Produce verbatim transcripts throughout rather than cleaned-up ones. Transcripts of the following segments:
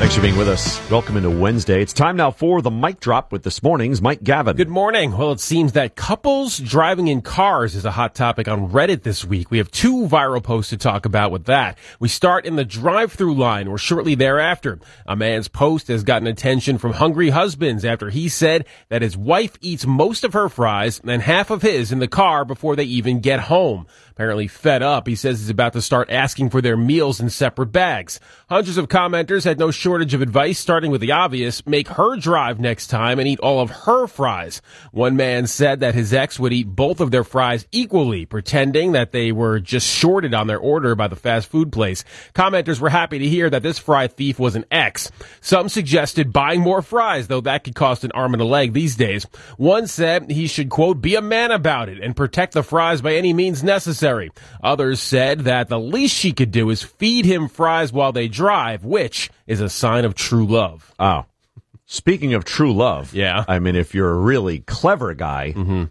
Thanks for being with us. Welcome into Wednesday. It's time now for the Mic Drop with this morning's Mike Gavin. Good morning. Well, it seems that couples driving in cars is a hot topic on Reddit this week. We have two viral posts to talk about with that. We start in the drive-through line, or shortly thereafter. A man's post has gotten attention from hungry husbands after he said that his wife eats most of her fries and half of his in the car before they even get home. Apparently fed up, he says he's about to start asking for their meals in separate bags. Hundreds of commenters had no shortage of advice, starting with the obvious: make her drive next time and eat all of her fries. One man said that his ex would eat both of their fries equally, pretending that they were just shorted on their order by the fast food place. Commenters were happy to hear that this fry thief was an ex. Some suggested buying more fries, though that could cost an arm and a leg these days. One said he should, quote, be a man about it and protect the fries by any means necessary. Others said that the least she could do is feed him fries while they drive, which is a sign of true love. Oh, speaking of true love, yeah. I mean, if you're a really clever guy, mm-hmm.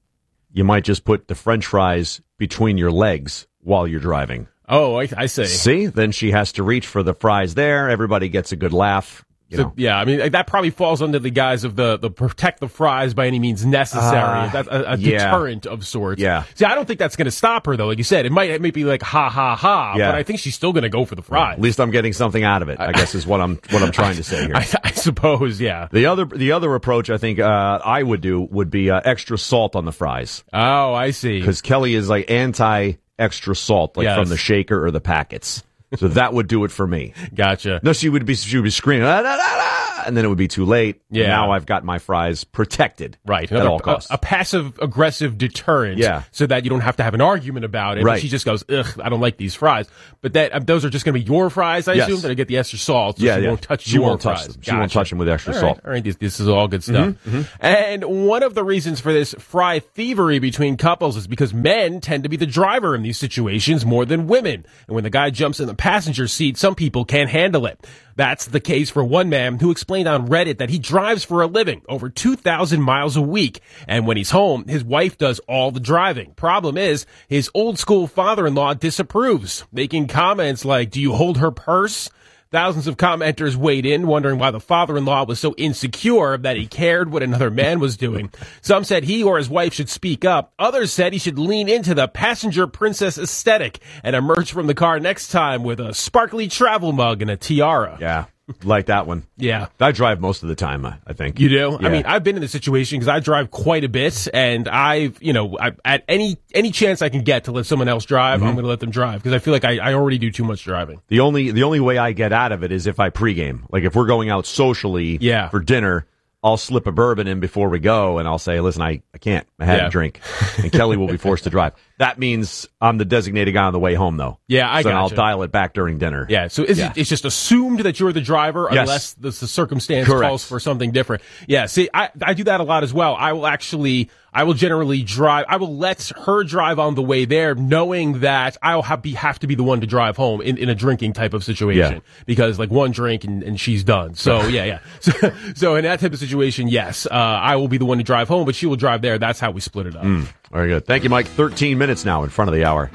you might just put the French fries between your legs while you're driving. Oh, I, I see. See? Then she has to reach for the fries there. Everybody gets a good laugh. You so, know. Yeah, I mean, that probably falls under the guise of the, the protect the fries by any means necessary. Uh, that's a, a yeah. deterrent of sorts. Yeah. See, I don't think that's going to stop her, though. Like you said, it might, it might be like, ha, ha, ha, yeah. but I think she's still going to go for the fries. Yeah. At least I'm getting something out of it, I guess is what I'm what I'm trying to say here. I, I suppose, yeah. The other the other approach I think uh, I would do would be uh, extra salt on the fries. Oh, I see. Because Kelly is like anti-extra salt, like yes. from the shaker or the packets. So that would do it for me. Gotcha. No, she would be she would be screaming, ah, da, da, da, and then it would be too late. Yeah. Now I've got my fries protected. Right. At Another, all costs. A, a passive-aggressive deterrent. Yeah. So that you don't have to have an argument about it. Right. But she just goes, ugh, I don't like these fries. But that um, those are just going to be your fries, I yes. assume, that I get the extra salt. So yeah, she yeah. won't touch she your won't fries. touch them. She Gotcha. won't touch them with extra all salt. Right. All right. This, this is all good stuff. Mm-hmm, mm-hmm. And one of the reasons for this fry thievery between couples is because men tend to be the driver in these situations more than women. And when the guy jumps in the passenger seat, some people can't handle it. That's the case for one man who explained on Reddit that he drives for a living over two thousand miles a week. And when he's home, his wife does all the driving. Problem is, his old school father-in-law disapproves, making comments like, do you hold her purse? Thousands of commenters weighed in, wondering why the father-in-law was so insecure that he cared what another man was doing. Some said he or his wife should speak up. Others said he should lean into the passenger princess aesthetic and emerge from the car next time with a sparkly travel mug and a tiara. Yeah. Like that one. Yeah. I drive most of the time, I, I think. You do? Yeah. I mean, I've been in this situation because I drive quite a bit, and I've, you know, I, at any any chance I can get to let someone else drive, mm-hmm. I'm going to let them drive because I feel like I, I already do too much driving. The only the only way I get out of it is if I pregame. Like if we're going out socially yeah. for dinner, I'll slip a bourbon in before we go, and I'll say, listen, I, I can't. I had yeah. a drink. And Kelly will be forced to drive. That means I'm the designated guy on the way home, though. Yeah, I so got I'll you. dial it back during dinner. Yeah, so is yeah. it, it's just assumed that you're the driver yes. unless the, the circumstance Correct. calls for something different. Yeah, see, I, I do that a lot as well. I will actually, I will generally drive, I will let her drive on the way there, knowing that I'll have, be, have to be the one to drive home in, in a drinking type of situation. Yeah. Because like one drink and, and she's done. So yeah, yeah. So, so in that type of situation, yes, uh, I will be the one to drive home, but she will drive there. That's how we split it up. Mm, very good. Thank you, Mike. thirteen minutes now in front of the hour.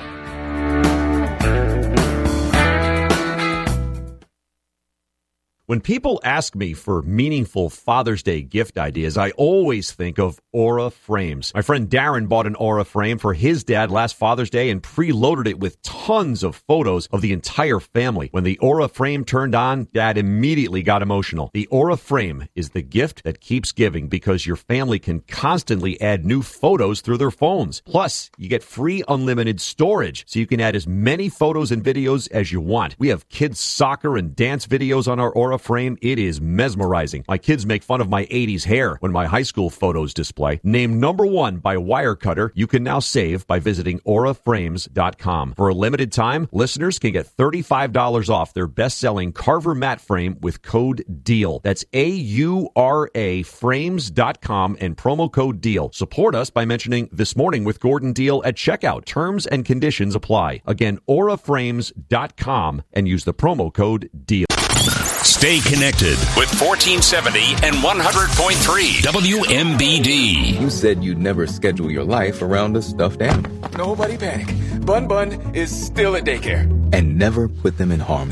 When people ask me for meaningful Father's Day gift ideas, I always think of Aura Frames. My friend Darren bought an Aura frame for his dad last Father's Day and preloaded it with tons of photos of the entire family. When the Aura frame turned on, Dad immediately got emotional. The Aura frame is the gift that keeps giving because your family can constantly add new photos through their phones. Plus, you get free unlimited storage, so you can add as many photos and videos as you want. We have kids' soccer and dance videos on our Aura frame. It is mesmerizing. My kids make fun of my eighties hair when my high school photos display. Named number one by Wirecutter, you can now save by visiting aura frames dot com. For a limited time, listeners can get thirty-five dollars off their best-selling Carver mat frame with code DEAL. That's A U R A frames dot com and promo code DEAL. Support us by mentioning This Morning with Gordon Deal at checkout. Terms and conditions apply. Again, aura frames dot com and use the promo code DEAL. Stay connected with fourteen seventy and one hundred point three W M B D. You said you'd never schedule your life around a stuffed animal. Nobody panic. Bun Bun is still at daycare. And never put them in harm's way.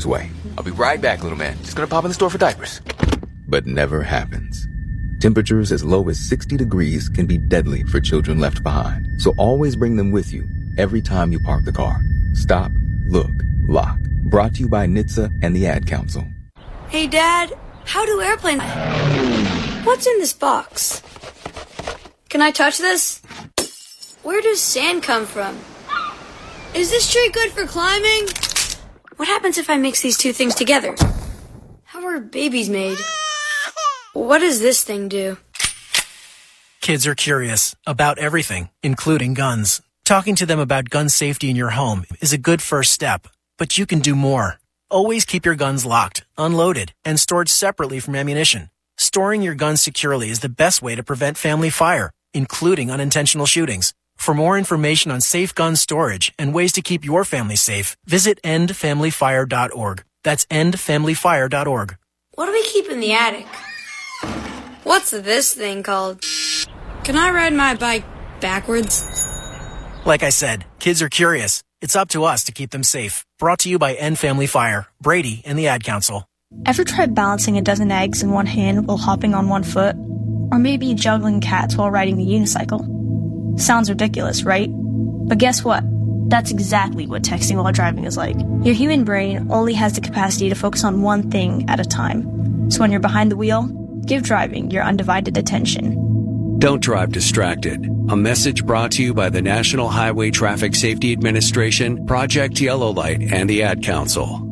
I'll be right back, little man. Just gonna pop in the store for diapers. But never happens. Temperatures as low as sixty degrees can be deadly for children left behind. So always bring them with you every time you park the car. Stop, look, lock. Brought to you by N H T S A and the Ad Council. Hey, Dad, how do airplanes... What's in this box? Can I touch this? Where does sand come from? Is this tree good for climbing? What happens if I mix these two things together? How are babies made? What does this thing do? Kids are curious about everything, including guns. Talking to them about gun safety in your home is a good first step, but you can do more. Always keep your guns locked, unloaded, and stored separately from ammunition. Storing your guns securely is the best way to prevent family fire, including unintentional shootings. For more information on safe gun storage and ways to keep your family safe, visit end family fire dot org. That's end family fire dot org. What do we keep in the attic? What's this thing called? Can I ride my bike backwards? Like I said, kids are curious. It's up to us to keep them safe. Brought to you by End Family Fire, Brady, and the Ad Council. Ever tried balancing a dozen eggs in one hand while hopping on one foot? Or maybe juggling cats while riding a unicycle? Sounds ridiculous, right? But guess what? That's exactly what texting while driving is like. Your human brain only has the capacity to focus on one thing at a time. So when you're behind the wheel, give driving your undivided attention. Don't drive distracted. A message brought to you by the National Highway Traffic Safety Administration, Project Yellow Light, and the Ad Council.